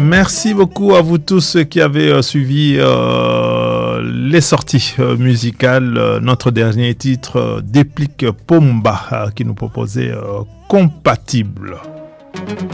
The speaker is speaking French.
Merci beaucoup à vous tous qui avez suivi les sorties musicales. Notre dernier titre, Déplique Pomba, qui nous proposait Compatible.